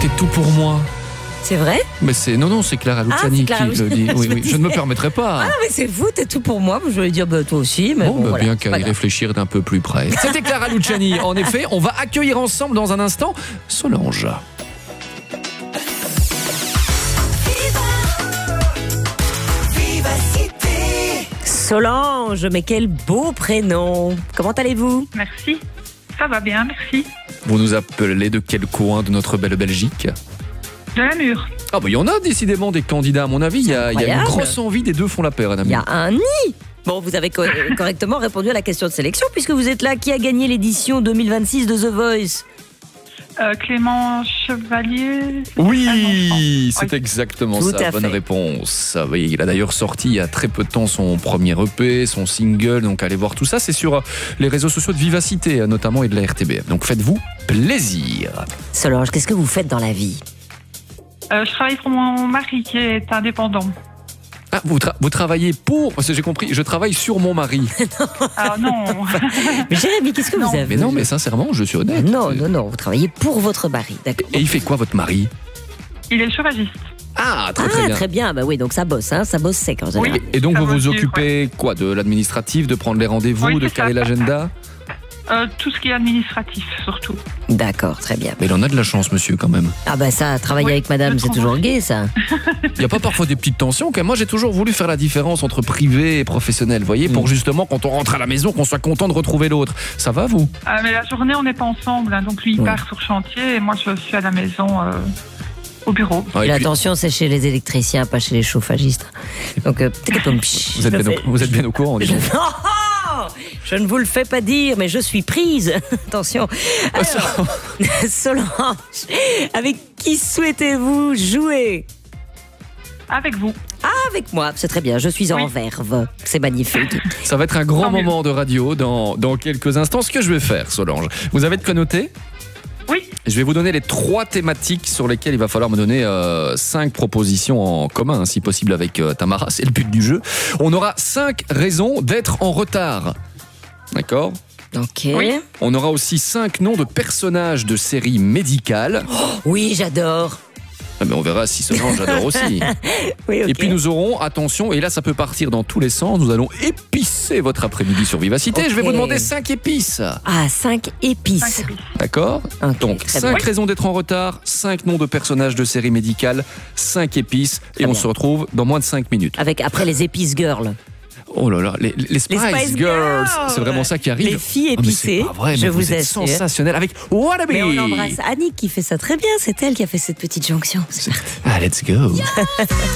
t'es tout pour moi. C'est vrai? Mais c'est c'est Clara Luciani qui le dit. Oui, je ne me permettrai pas. Ah non, mais c'est vous, t'es tout pour moi. Je voulais dire toi aussi, mais bon, bien qu'à y réfléchir d'un peu plus près. C'était Clara Luciani. En effet, on va accueillir ensemble dans un instant Solange. Solange, mais quel beau prénom. Comment allez-vous? Merci. Ça va bien, merci. Vous nous appelez de quel coin de notre belle Belgique? De la Mure. Ah il y en a décidément des candidats à mon avis. Il y a une grosse envie des deux font la paire. Il y a un nid. Bon, vous avez correctement répondu à la question de sélection puisque vous êtes là. Qui a gagné l'édition 2026 de The Voice? Clément Chevalier. Oui, c'est exactement Tout ça. Bonne réponse. Oui, il a d'ailleurs sorti il y a très peu de temps son premier EP, son single. Donc allez voir tout ça. C'est sur les réseaux sociaux de Vivacité notamment et de la RTBF. Donc faites-vous plaisir. Solange, qu'est-ce que vous faites dans la vie? Je travaille pour mon mari qui est indépendant. Ah, vous travaillez pour... Parce que j'ai compris, je travaille sur mon mari. Ah non. Mais Jérémy, qu'est-ce que vous avez? Mais non, mais sincèrement, je suis honnête. Non, vous travaillez pour votre mari, d'accord. Et il fait quoi, votre mari? Il est chauffagiste. Ah, très bien. Très bien, bah oui, donc ça bosse, ça bosse sec en général. Et donc vous vous occupez quoi? De l'administratif, de prendre les rendez-vous, de caler l'agenda? Tout ce qui est administratif, surtout. D'accord, très bien. Mais il en a de la chance, monsieur, quand même. Ah bah ça, travailler avec madame, c'est toujours gai, ça. Il n'y a pas parfois des petites tensions? Moi, j'ai toujours voulu faire la différence entre privé et professionnel, vous voyez, pour justement, quand on rentre à la maison, qu'on soit content de retrouver l'autre. Ça va, vous? Mais la journée, on n'est pas ensemble, hein, donc lui, il part sur chantier, et moi, je suis à la maison... au bureau. Et l'attention, c'est chez les électriciens, pas chez les chauffagistes. Donc, vous êtes bien au courant, disons. Je ne vous le fais pas dire, mais je suis prise. Attention. Alors, Solange, avec qui souhaitez-vous jouer? Avec vous. Ah, avec moi, c'est très bien. Je suis en verve. C'est magnifique. Ça va être un grand moment de radio dans quelques instants. Ce que je vais faire, Solange, vous avez de quoi noter? Oui. Je vais vous donner les 3 thématiques sur lesquelles il va falloir me donner 5 propositions en commun, si possible avec Tamara, c'est le but du jeu. On aura 5 raisons d'être en retard. D'accord? Ok. Oui. On aura aussi 5 noms de personnages de séries médicales. Oui, j'adore. Ah, mais on verra si Solange j'adore aussi. Oui, okay. Et puis nous aurons, attention, et là ça peut partir dans tous les sens, nous allons épicer votre après-midi sur Vivacité. Okay. Je vais vous demander 5 épices. Ah, 5 épices. D'accord? Okay, donc 5 raisons d'être en retard, 5 noms de personnages de séries médicales, 5 épices, et on se retrouve dans moins de 5 minutes. Après les épices girls. Oh là là, les Spice Girls, c'est vraiment ça qui arrive. Les filles épicées, je vous assure. Sensationnel avec Wannabe. Mais on embrasse Annick qui fait ça très bien, c'est elle qui a fait cette petite jonction. C'est parti. Ah, let's go.